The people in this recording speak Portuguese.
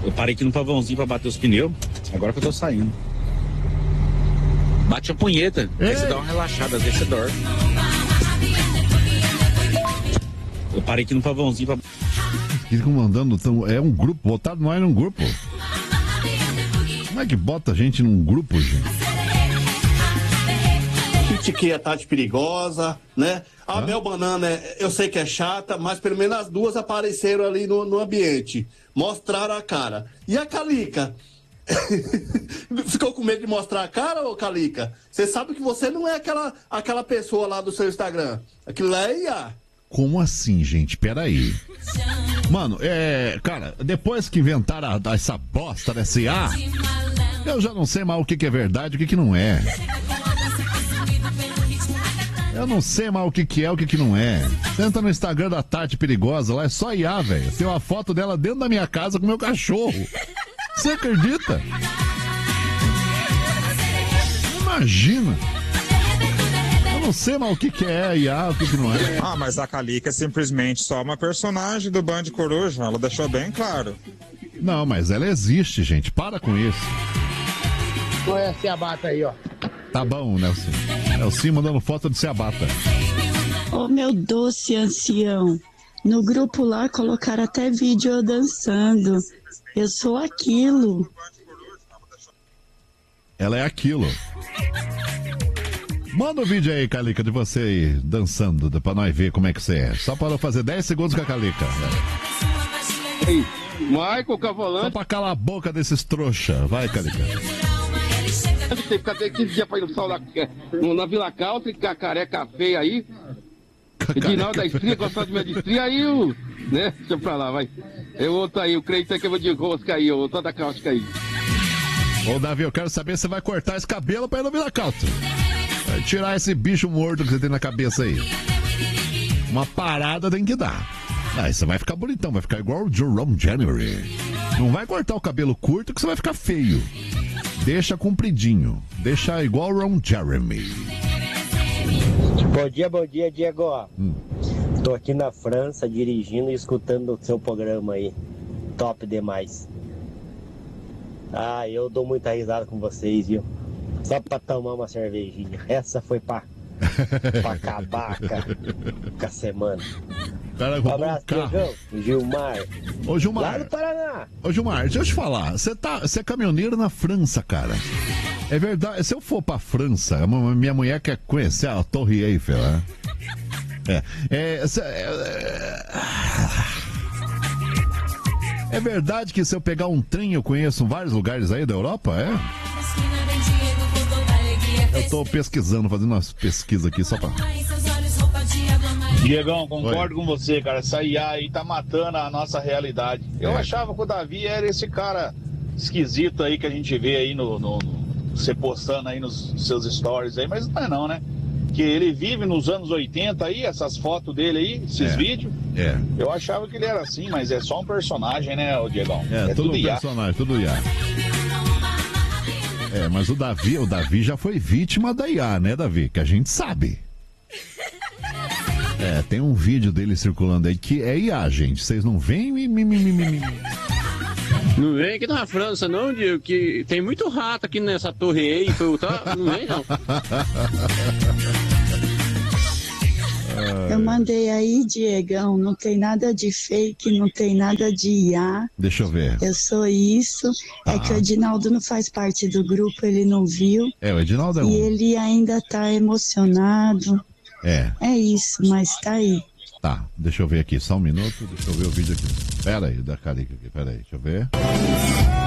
Eu parei aqui no pavãozinho pra bater os pneus. Agora que eu tô saindo. Bate a punheta. Aí você dá uma relaxada, às vezes você dorme. Eu parei aqui no pavãozinho pra... Ficam mandando, é um grupo, botaram nós num grupo. Como é que bota a gente num grupo, gente? Critiquei a Tati Perigosa, né? A Mel Banana, eu sei que é chata, mas pelo menos as duas apareceram ali no ambiente. Mostraram a cara. E a Calica? Ficou com medo de mostrar a cara, ô Calica? Você sabe que você não é aquela pessoa lá do seu Instagram. Aquilo lá é IA. Como assim, gente? Peraí. Mano, cara, depois que inventaram essa bosta dessa IA, eu já não sei mais o que é verdade e o que não é. Eu não sei mais o que é, o que não é. Você entra no Instagram da Tati Perigosa, lá é só IA, velho. Tem uma foto dela dentro da minha casa com meu cachorro. Você acredita? Imagina. Eu não sei mais o que é IA, o que não é. Ah, mas a Calica é simplesmente só uma personagem do Band Coruja. Ela deixou bem claro. Não, mas ela existe, gente. Para com isso. Olha a ciabata aí, ó. Tá bom, Nelson. Nelson mandando foto de ciabata. Oh, meu doce ancião. No grupo lá colocaram até vídeo eu dançando. Eu sou aquilo. Ela é aquilo. Manda o vídeo aí, Calica, de você aí, dançando, pra nós ver como é que você é. Só para fazer 10 segundos com a Calica. Ei, Michael Cavalante. Só pra calar a boca desses trouxa. Vai, Calica. Tem que ficar até 15 dias pra ir no sol na Vila Country, com a careca feia aí. Edinaldo da Estria, gostando de minha de estria, aí o... Né? Deixa pra lá, vai. Eu outro aí, o Creito é que eu vou de rosca aí, o toda cáustica aí. Ô, Davi, eu quero saber se você vai cortar esse cabelo pra ir no Vila Country. Vai tirar esse bicho morto que você tem na cabeça aí. Uma parada tem que dar. Aí você vai ficar bonitão, vai ficar igual o Jerome January. Não vai cortar o cabelo curto que você vai ficar feio. Deixa compridinho. Deixa igual o Ron Jeremy. Bom dia, Diego. Tô aqui na França dirigindo e escutando o seu programa aí. Top demais. Ah, eu dou muita risada com vocês, viu? Só pra tomar uma cervejinha. Essa foi pra acabar com a semana. Cara, um abraço, Diegão. Gilmar. Ô, Gilmar. Lá no Paraná. Ô, Gilmar, deixa eu te falar. Você é caminhoneiro na França, cara. É verdade. Se eu for pra França, minha mulher quer conhecer a Torre Eiffel, né? É verdade que se eu pegar um trem eu conheço vários lugares aí da Europa, é? Eu tô pesquisando, fazendo umas pesquisas aqui só pra... Diegão, concordo com você, cara. Essa IA aí tá matando a nossa realidade. Eu achava que o Davi era esse cara esquisito aí que a gente vê aí você postando aí nos seus stories aí, mas não é não, né? Que ele vive nos anos 80 aí, essas fotos dele aí, esses vídeos. Eu achava que ele era assim, mas é só um personagem, né, o Diegão? É tudo um personagem, tudo IA. Mas o Davi já foi vítima da IA, né, Davi? Que a gente sabe. Tem um vídeo dele circulando aí que é IA, gente. Vocês não veem? Não vem aqui na França, não, Diego, que tem muito rato aqui nessa torre Eiffel, tá? Não vem, não. Eu mandei aí, Diegão, não tem nada de fake, não tem nada de IA. Deixa eu ver. Eu sou isso. É que o Edinaldo não faz parte do grupo, ele não viu. O Edinaldo é E ele ainda tá emocionado. É isso, mas tá aí. Tá, deixa eu ver aqui, só um minuto, deixa eu ver o vídeo aqui. Pera aí, da Calica aqui, pera aí, deixa eu ver.